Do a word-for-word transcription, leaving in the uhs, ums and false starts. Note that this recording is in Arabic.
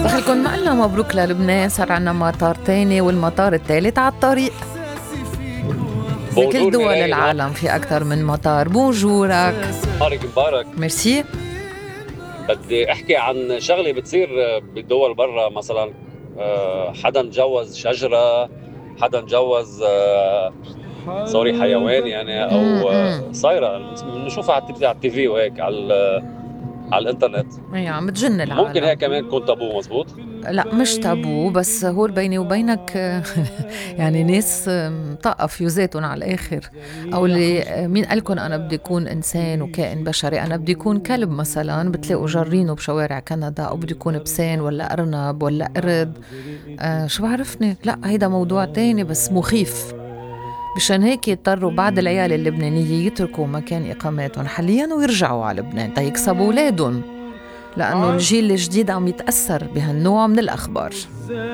دخلكن ما قلنا مبروك للبنان، صار عنا مطار تاني والمطار الثالث على الطريق. بكل دول العالم في أكثر من مطار. بونجورك. نهارك مبارك. ميرسي. بدي أحكي عن شغلة بتصير بالدول برا، مثلا حدا نجوز شجرة، نجوز نجوز سوري حيوان يعني، أو صايرة بنشوفها على التي في وهيك على على الانترنت. اي عم بتجن العالم. ممكن هيك كمان يكون تابو، مزبوط؟ لا مش تابو، بس هو بيني وبينك يعني ناس مطقة فيوزاتهم على الآخر. أو اللي مين قالكن أنا بدي أكون إنسان وكائن بشري، أنا بدي أكون كلب مثلا بتلاقوا جرينه بشوارع كندا، أو بدي أكون بسان ولا أرنب ولا قرد. آه شو بعرفني، لا هيدا موضوع تاني بس مخيف. مشان هيك يضطروا بعض العيال اللبنانية يتركوا مكان إقامتهم حاليا ويرجعوا على لبنان تيكسبوا أولادهم، لأنه الجيل الجديد عم يتأثر بهالنوع من الأخبار.